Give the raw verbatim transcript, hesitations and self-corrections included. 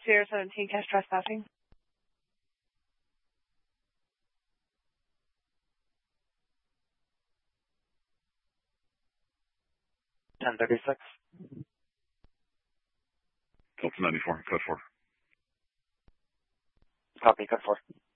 Sierra seventeen, cash trespassing. ten thirty-six. Delta ninety-four, code four. Copy, code four.